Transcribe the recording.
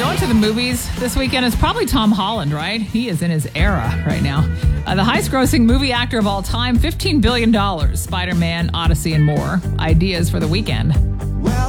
Going to the movies this weekend is probably Tom Holland, right? He is in his era right now. The highest-grossing movie actor of all time, $15 billion. Spider-Man, Odyssey, and more. Ideas for the weekend.